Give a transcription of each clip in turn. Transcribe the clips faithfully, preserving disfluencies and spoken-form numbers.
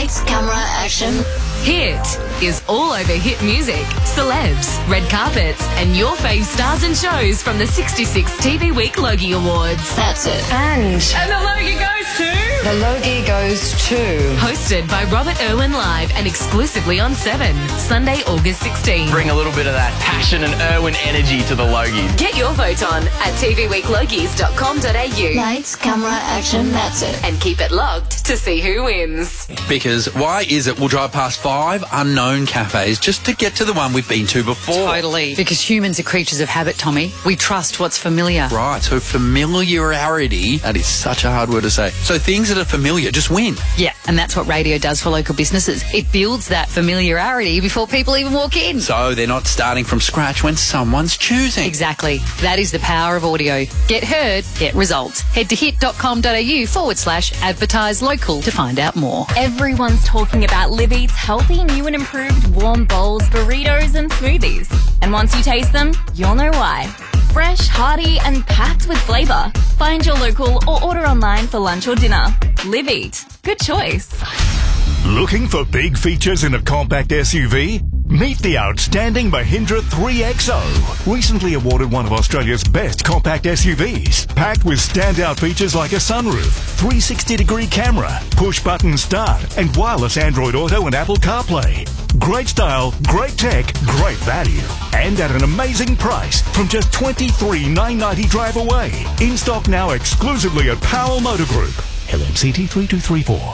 Lights, camera, action. Hit is all over hit music, celebs, red carpets, and your fave stars and shows from the sixty-six T V Week Logie Awards. That's it. And, And the Logie goes to... the Logie goes to... Hosted by Robert Irwin live and exclusively on Seven, Sunday, August sixteenth. Bring a little bit of that passion and Irwin energy to the Logies. Get your vote on at t v week logies dot com dot a u Lights, camera, action. That's it. and keep it logged to see who wins. Because why is it we'll drive past five unknown cafes just to get to the one we've been to before? Totally. Because humans are creatures of habit, Tommy. We trust what's familiar. Right, so familiarity, that is such a hard word to say. So things that are familiar just win. Yeah, and that's what radio does for local businesses. It builds that familiarity before people even walk in. So they're not starting from scratch when someone's choosing. Exactly. That is the power of audio. Get heard, get results. Head to hit dot com dot a u forward slash advertise local to find out more. Everyone's talking about Live Eat's healthy, new and improved warm bowls, burritos and smoothies. And once you taste them, you'll know why. Fresh, hearty and packed with flavour. Find your local or order online for lunch or dinner. Live Eat. Good choice. Looking for big features in a compact S U V? Meet the outstanding Mahindra three X O, recently awarded one of Australia's best compact S U Vs. Packed with standout features like a sunroof, three sixty degree camera, push-button start, and wireless Android Auto and Apple CarPlay. Great style, great tech, great value. And at an amazing price from just twenty-three thousand nine hundred ninety drive away. In stock now exclusively at Powell Motor Group. L M C T three two three four.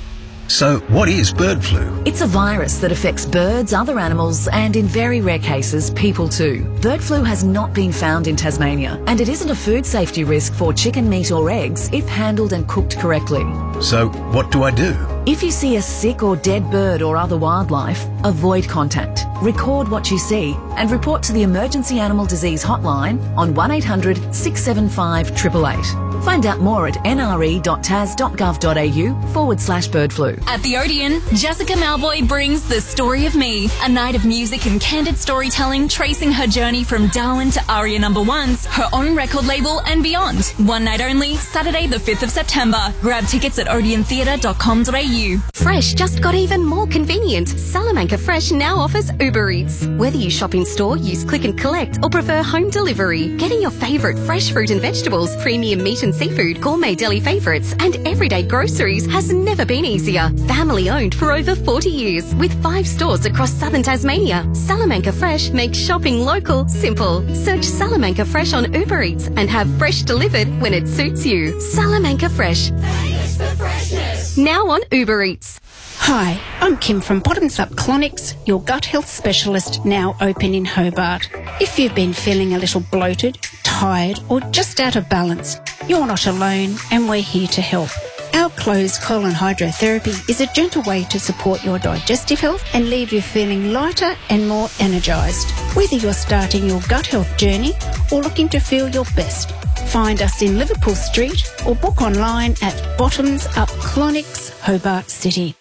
So, what is bird flu? It's a virus that affects birds, other animals, and in very rare cases, people too. Bird flu has not been found in Tasmania, and it isn't a food safety risk for chicken meat or eggs if handled and cooked correctly. So, what do I do? If you see a sick or dead bird or other wildlife, avoid contact. Record what you see and report to the Emergency Animal Disease Hotline on one eight hundred six seven five eight eight eight. Find out more at n r e dot tas dot gov dot a u forward slash bird flu. At the Odeon, Jessica Malboy brings The Story of Me, a night of music and candid storytelling tracing her journey from Darwin to Aria Number One's, her own record label and beyond. One night only, Saturday the fifth of September. Grab tickets at odeon theatre dot com dot a u. Fresh just got even more convenient. Salamanca Fresh now offers Uber Eats. Whether you shop in store, use click and collect, or prefer home delivery, getting your favourite fresh fruit and vegetables, premium meat and seafood, gourmet deli favourites, and everyday groceries has never been easier. Family owned for over forty years, with five stores across southern Tasmania. Salamanca Fresh makes shopping local simple. Search Salamanca Fresh on Uber Eats and have fresh delivered when it suits you. Salamanca Fresh. Thanks for freshness. Now on Uber Eats. Hi, I'm Kim from Bottoms Up Clonics, your gut health specialist, now open in Hobart. If you've been feeling a little bloated, tired, or just out of balance, you're not alone, and we're here to help. Our closed colon hydrotherapy is a gentle way to support your digestive health and leave you feeling lighter and more energised. Whether you're starting your gut health journey or looking to feel your best, find us in Liverpool Street or book online at Bottoms Up Clonics, Hobart City.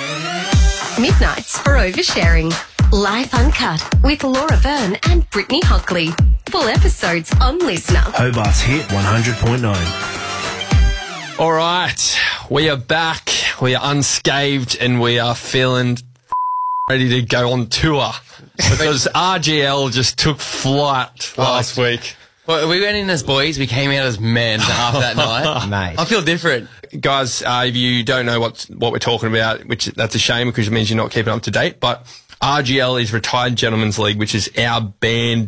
Midnights for Oversharing. Life Uncut with Laura Byrne and Brittany Hockley. Full episodes on Listener. Hobart's Hit one hundred point nine. All right, we are back. We are unscathed and we are feeling ready to go on tour because R G L just took flight last week. Well, we went in as boys, we came out as men after that night. Mate. I feel different. Guys, uh, if you don't know what what we're talking about, which that's a shame because it means you're not keeping up to date, but R G L is Retired Gentlemen's League, which is our band